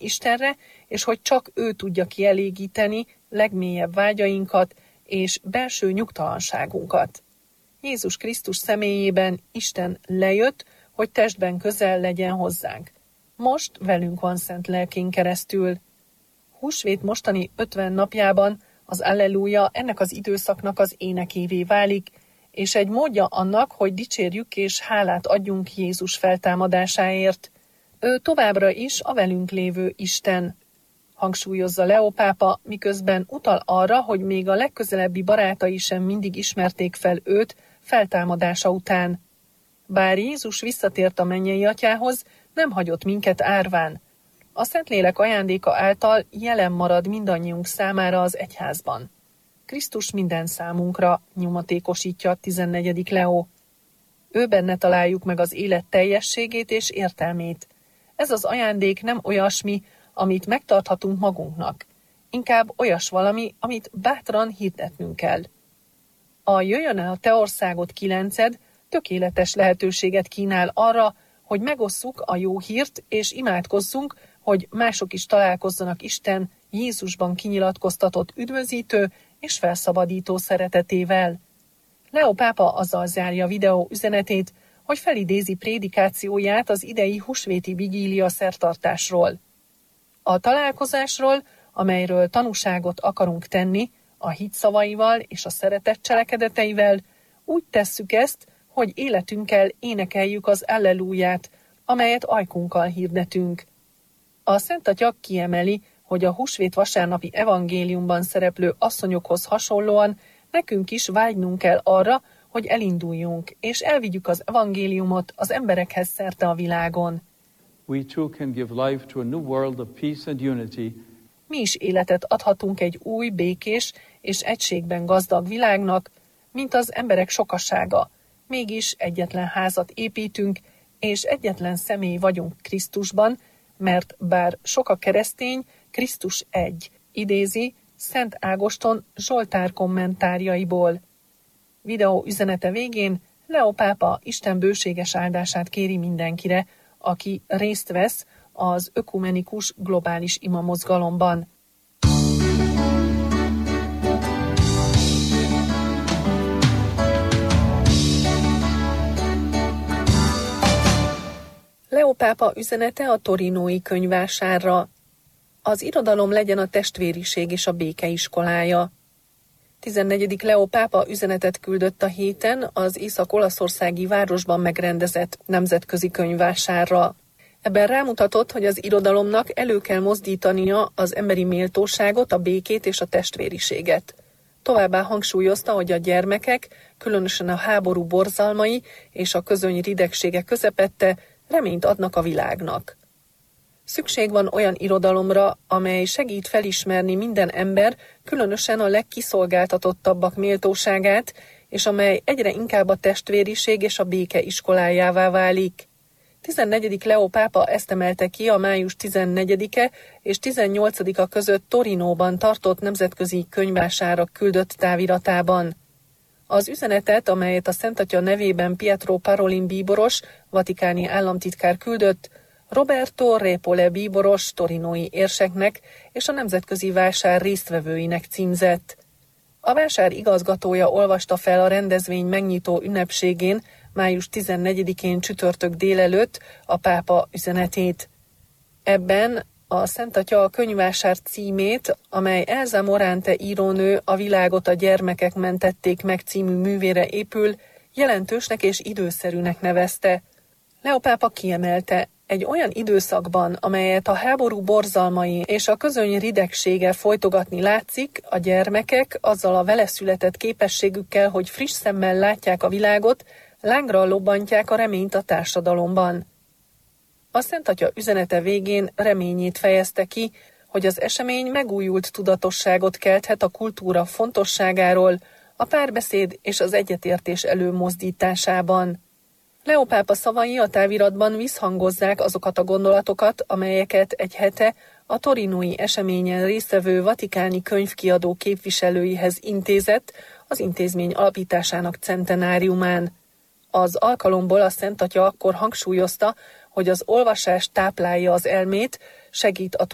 Istenre, és hogy csak ő tudja kielégíteni legmélyebb vágyainkat és belső nyugtalanságunkat. Jézus Krisztus személyében Isten lejött, hogy testben közel legyen hozzánk. Most velünk van szent lelkén keresztül. Húsvét mostani 50 napjában az Alleluja ennek az időszaknak az énekévé válik, és egy módja annak, hogy dicsérjük és hálát adjunk Jézus feltámadásáért. Ő továbbra is a velünk lévő Isten, hangsúlyozza Leó pápa, miközben utal arra, hogy még a legközelebbi barátai sem mindig ismerték fel őt feltámadása után. Bár Jézus visszatért a mennyei atyához, nem hagyott minket árván. A Szentlélek ajándéka által jelen marad mindannyiunk számára az egyházban. Krisztus minden számunkra, nyomatékosítja 14. Leó. Ő benne találjuk meg az élet teljességét és értelmét. Ez az ajándék nem olyasmi, amit megtarthatunk magunknak. Inkább olyas valami, amit bátran hirdetnünk kell. A Jöjjön el a te országod 9 tökéletes lehetőséget kínál arra, hogy megosszuk a jó hírt, és imádkozzunk, hogy mások is találkozzanak Isten Jézusban kinyilatkoztatott üdvözítő és felszabadító szeretetével. Leó pápa azzal zárja videó üzenetét, hogy felidézi prédikációját az idei húsvéti vigília szertartásról. A találkozásról, amelyről tanúságot akarunk tenni, a hit szavaival és a szeretet cselekedeteivel, úgy tesszük ezt, hogy életünkkel énekeljük az Alleluját, amelyet ajkunkkal hirdetünk. A Szent Atya kiemeli, hogy a húsvét vasárnapi evangéliumban szereplő asszonyokhoz hasonlóan nekünk is vágynunk kell arra, hogy elinduljunk, és elvigyük az evangéliumot az emberekhez szerte a világon. We too can give life to a new world of peace and unity. Mi is életet adhatunk egy új, békés és egységben gazdag világnak, mint az emberek sokasága. Mégis egyetlen házat építünk, és egyetlen személy vagyunk Krisztusban, mert bár sok a keresztény, Krisztus egy, idézi Szent Ágoston Zsoltár kommentárjaiból. Videó üzenete végén Leó pápa Isten bőséges áldását kéri mindenkire, aki részt vesz az ökumenikus globális imamozgalomban. Leó pápa üzenete a torinói könyvvásárra. Az irodalom legyen a testvériség és a béke iskolája. 14. Leó pápa üzenetet küldött a héten az észak-olaszországi városban megrendezett nemzetközi könyvvásárra. Ebben rámutatott, hogy az irodalomnak elő kell mozdítania az emberi méltóságot, a békét és a testvériséget. Továbbá hangsúlyozta, hogy a gyermekek, különösen a háború borzalmai és a közöny ridegsége közepette reményt adnak a világnak. Szükség van olyan irodalomra, amely segít felismerni minden ember, különösen a legkiszolgáltatottabbak méltóságát, és amely egyre inkább a testvériség és a béke iskolájává válik. 14. Leó pápa ezt emelte ki a május 14-e és 18-a között Torinóban tartott nemzetközi könyvvásárra küldött táviratában. Az üzenetet, amelyet a Szent Atya nevében Pietro Parolin bíboros, vatikáni államtitkár küldött, Roberto Repole bíboros, torinói érseknek és a nemzetközi vásár résztvevőinek címzett. A vásár igazgatója olvasta fel a rendezvény megnyitó ünnepségén, május 14-én csütörtök délelőtt a pápa üzenetét. Ebben a Szent Atya a könyvvásár címét, amely Elsa Morante írónő A világot a gyermekek mentették meg című művére épül, jelentősnek és időszerűnek nevezte. Leó pápa kiemelte, egy olyan időszakban, amelyet a háború borzalmai és a közöny ridegsége folytogatni látszik, a gyermekek azzal a vele született képességükkel, hogy friss szemmel látják a világot, lángra lobbantják a reményt a társadalomban. A Szent Atya üzenete végén reményét fejezte ki, hogy az esemény megújult tudatosságot kelthet a kultúra fontosságáról, a párbeszéd és az egyetértés előmozdításában. Leó pápa szavai a táviratban visszhangozzák azokat a gondolatokat, amelyeket egy hete a torinói eseményen résztvevő vatikáni könyvkiadó képviselőihez intézett az intézmény alapításának centenáriumán. Az alkalomból a Szent Atya akkor hangsúlyozta, hogy az olvasás táplálja az elmét, segít a